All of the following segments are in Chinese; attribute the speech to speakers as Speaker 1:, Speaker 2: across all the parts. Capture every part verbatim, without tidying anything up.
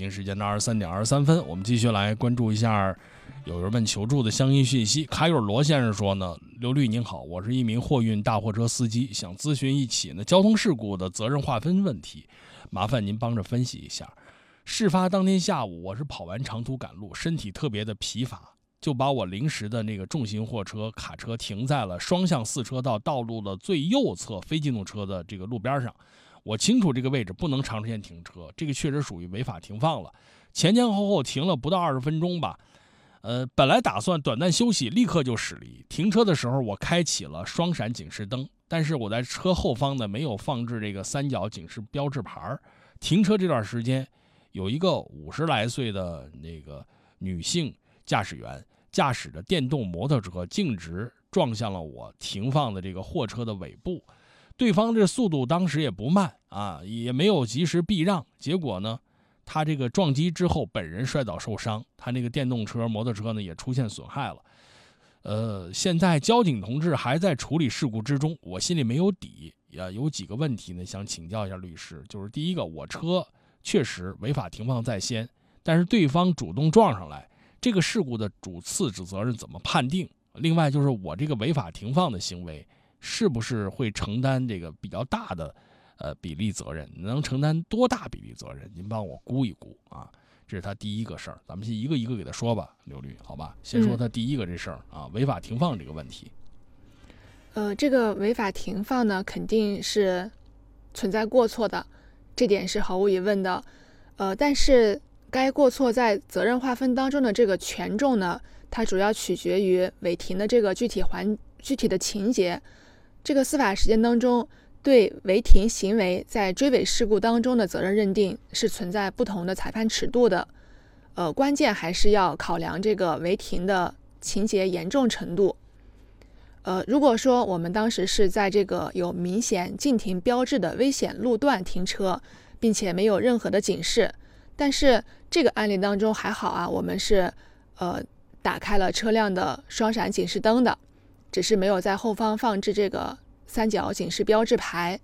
Speaker 1: 京时间的二十三点二十三分，我们继续来关注一下有人问求助的相关讯息。卡友罗先生说呢，刘律您好，我是一名货运大货车司机，想咨询一起呢交通事故的责任划分问题，麻烦您帮着分析一下。事发当天下午，我是跑完长途赶路，身体特别的疲乏，就把我临时的那个重型货车卡车停在了双向四车道道路的最右侧非机动车的这个路边上。我清楚这个位置不能长时间停车，这个确实属于违法停放了。前前后后停了不到二十分钟吧。呃，本来打算短暂休息，立刻就驶离。停车的时候，我开启了双闪警示灯，但是我在车后方呢没有放置这个三角警示标志牌。停车这段时间，有一个五十来岁的那个女性驾驶员驾驶着电动摩托车径直撞向了我停放的这个货车的尾部。对方这速度当时也不慢啊，也没有及时避让，结果呢，他这个撞击之后本人摔倒受伤，他那个电动车摩托车呢也出现损害了。呃，现在交警同志还在处理事故之中，我心里没有底，也有几个问题呢想请教一下律师。就是第一个，我车确实违法停放在先，但是对方主动撞上来，这个事故的主次之责任怎么判定？另外就是我这个违法停放的行为是不是会承担这个比较大的呃比例责任？能承担多大比例责任？您帮我估一估啊。这是他第一个事儿，咱们先一个一个给他说吧，刘律，好吧？先说他第一个这事儿、嗯、啊，违法停放这个问题。
Speaker 2: 呃，这个违法停放呢，肯定是存在过错的，这点是毫无疑问的。呃，但是该过错在责任划分当中的这个权重呢，它主要取决于违停的这个具体环具体的情节。这个司法实践当中，对违停行为在追尾事故当中的责任认定是存在不同的裁判尺度的。呃，关键还是要考量这个违停的情节严重程度。呃，如果说我们当时是在这个有明显禁停标志的危险路段停车，并且没有任何的警示，但是这个案例当中还好啊，我们是呃打开了车辆的双闪警示灯的，只是没有在后方放置这个三角警示标志牌。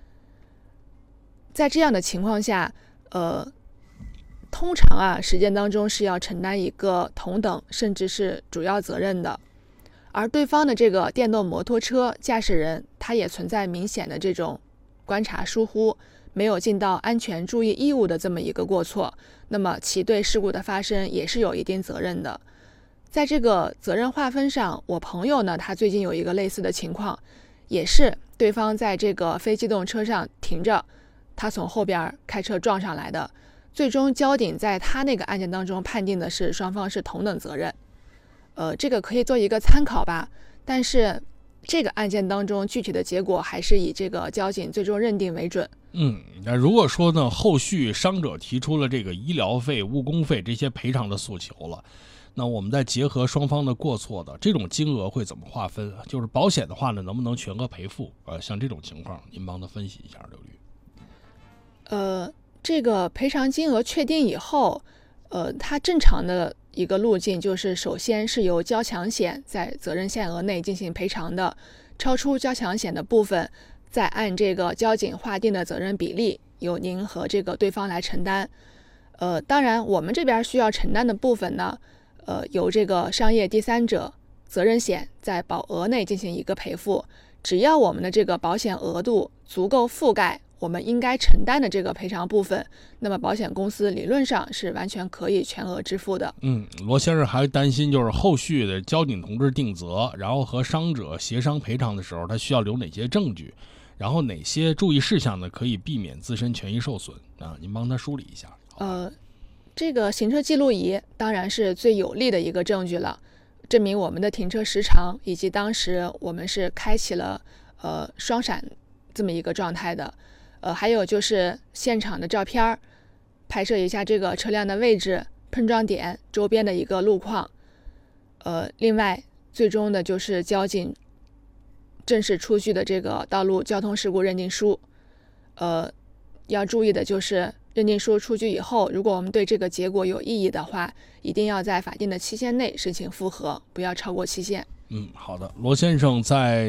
Speaker 2: 在这样的情况下，呃，通常啊，实践当中是要承担一个同等甚至是主要责任的。而对方的这个电动摩托车驾驶人，他也存在明显的这种观察疏忽，没有尽到安全注意义务的这么一个过错，那么其对事故的发生也是有一定责任的。在这个责任划分上，我朋友呢，他最近有一个类似的情况，也是对方在这个非机动车上停着，他从后边开车撞上来的。最终交警在他那个案件当中判定的是双方是同等责任。呃，这个可以做一个参考吧，但是这个案件当中具体的结果还是以这个交警最终认定为准。
Speaker 1: 嗯，那如果说呢，后续伤者提出了这个医疗费、误工费这些赔偿的诉求了，那我们再结合双方的过错的这种金额会怎么划分？就是保险的话呢，能不能全额赔付？呃，像这种情况，您帮他分析一下，刘律。
Speaker 2: 呃，这个赔偿金额确定以后，呃，它正常的一个路径就是首先是由交强险在责任限额内进行赔偿的，超出交强险的部分，再按这个交警划定的责任比例，由您和这个对方来承担。呃，当然我们这边需要承担的部分呢，呃，由这个商业第三者责任险在保额内进行一个赔付，只要我们的这个保险额度足够覆盖我们应该承担的这个赔偿部分，那么保险公司理论上是完全可以全额支付的。
Speaker 1: 嗯，罗先生还担心就是后续的交警同志定责，然后和伤者协商赔偿的时候，他需要留哪些证据，然后哪些注意事项呢可以避免自身权益受损啊？您帮他梳理一下。
Speaker 2: 呃，这个行车记录仪当然是最有力的一个证据了，证明我们的停车时长以及当时我们是开启了呃双闪这么一个状态的。呃，还有就是现场的照片，拍摄一下这个车辆的位置、碰撞点周边的一个路况。呃，另外，最终的就是交警正式出具的这个道路交通事故认定书。呃，要注意的就是认定书出具以后，如果我们对这个结果有异议的话，一定要在法定的期限内申请复核，不要超过期限。
Speaker 1: 嗯，好的。罗先生在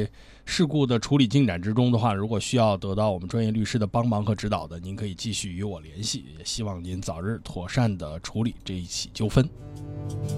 Speaker 1: 事故的处理进展之中的话，如果需要得到我们专业律师的帮忙和指导的，您可以继续与我联系，也希望您早日妥善的处理这一起纠纷。